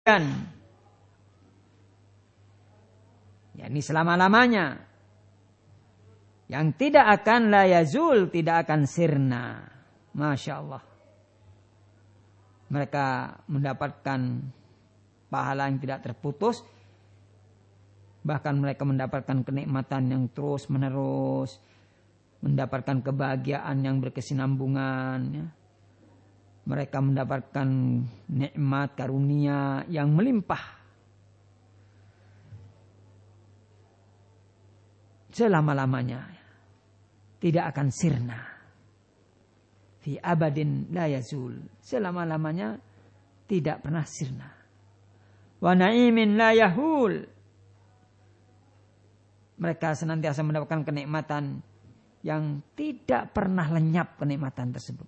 yakni selama-lamanya, yang tidak akan la yazul, tidak akan sirna. Masya Allah. Mereka mendapatkan pahala yang tidak terputus, bahkan mereka mendapatkan kenikmatan yang terus menerus, mendapatkan kebahagiaan yang berkesinambungan, ya. Mereka mendapatkan nikmat karunia yang melimpah selama-lamanya, tidak akan sirna. Fi abadin la yazul, selama-lamanya tidak pernah sirna. Wa na'imin la yahul, mereka senantiasa mendapatkan kenikmatan yang tidak pernah lenyap kenikmatan tersebut.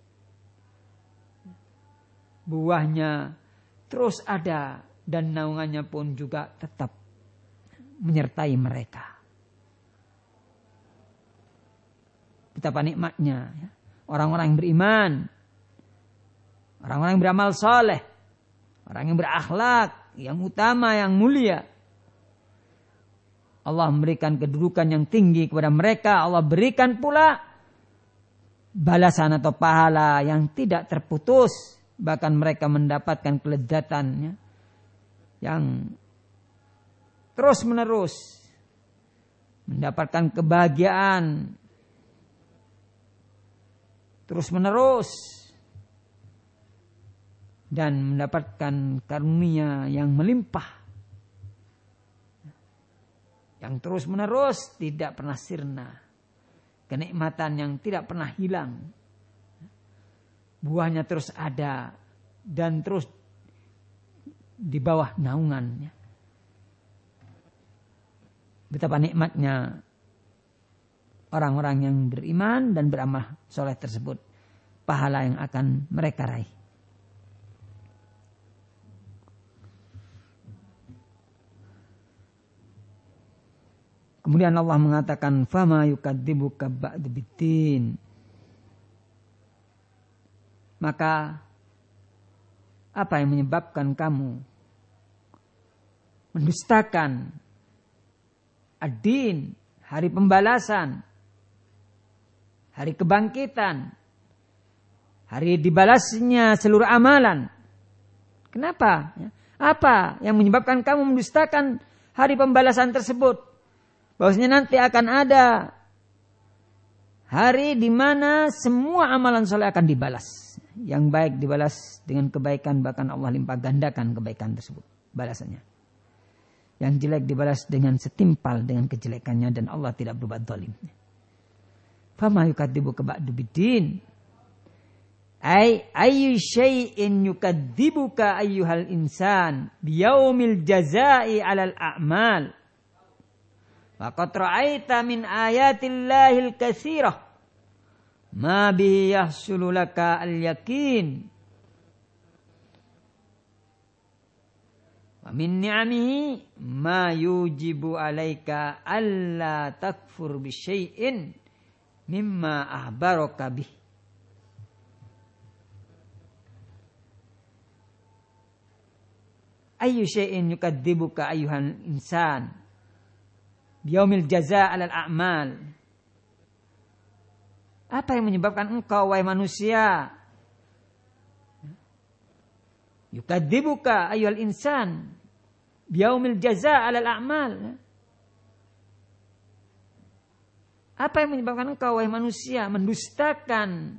Buahnya terus ada dan naungannya pun juga tetap menyertai mereka. Betapa nikmatnya orang-orang yang beriman, orang-orang yang beramal saleh, orang yang berakhlak, yang utama, yang mulia. Allah memberikan kedudukan yang tinggi kepada mereka. Allah berikan pula balasan atau pahala yang tidak terputus. Bahkan mereka mendapatkan kelezatan yang terus menerus, mendapatkan kebahagiaan terus menerus, dan mendapatkan karunia yang melimpah, yang terus menerus, tidak pernah sirna. Kenikmatan yang tidak pernah hilang. Buahnya terus ada dan terus di bawah naungannya. Betapa nikmatnya orang-orang yang beriman dan beramal soleh tersebut, pahala yang akan mereka raih. Kemudian Allah mengatakan, fama yukadzibuka ba'du biddin. Maka apa yang menyebabkan kamu mendustakan ad-din, hari pembalasan, hari kebangkitan, hari dibalasnya seluruh amalan? Kenapa? Apa yang menyebabkan kamu mendustakan hari pembalasan tersebut? Bahwasanya nanti akan ada hari di mana semua amalan soleh akan dibalas. Yang baik dibalas dengan kebaikan, bahkan Allah limpah gandakan kebaikan tersebut balasannya. Yang jelek dibalas dengan setimpal dengan kejelekannya, dan Allah tidak berbuat zalim. Fama yukadzibuka ba'du biddin. Ayyu syai'in yukadzibuka ayyuhal insan biyaumil jazaa'i 'alal a'mal. Wa qad ra'aita min ayatillahil katsirah ma bihi yahsulu laka al-yaqin wa min ni'amihi ma yujibu alaika alla takfur bi syai'in mimma ahbaraka bih. Ayyu syai'in yukadzibuka ayyuhal insan biyaumil jazaa 'alal a'mal. Apa yang menyebabkan engkau, wahai manusia, yukadzibuka ayyuhal insan biyaumil jazaa 'alal a'mal? Apa yang menyebabkan engkau, wahai manusia, mendustakan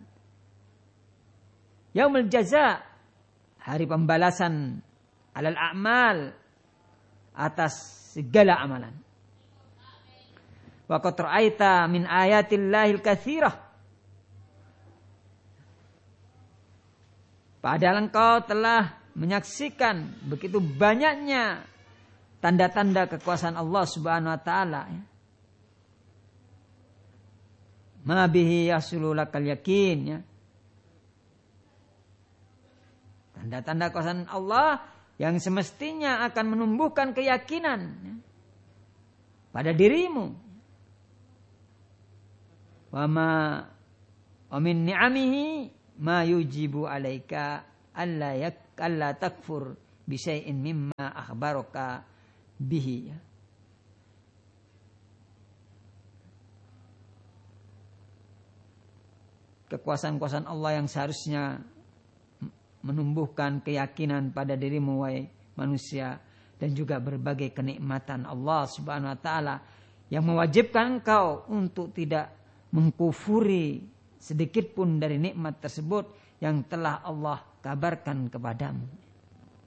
yaumil jazaa, hari pembalasan, 'alal a'mal, atas segala amalan? Wa qad ra'aita min ayatillahil katsirah, padahal engkau telah menyaksikan begitu banyaknya tanda-tanda kekuasaan Allah Subhanahu wa taala. Ma bihi yahsulu lakal yakin, ya. Tanda-tanda kekuasaan Allah yang semestinya akan menumbuhkan keyakinan, ya, pada dirimu. Wa min ni'amihi ma yujibu alaika alla takfur bisyai'in mimma akhbaraka bihi. Kekuasaan-kekuasaan Allah yang seharusnya menumbuhkan keyakinan pada dirimu wahai manusia, dan juga berbagai kenikmatan Allah Subhanahu wa taala yang mewajibkan engkau untuk tidak mengkufuri sedikit pun dari nikmat tersebut yang telah Allah kabarkan kepadamu.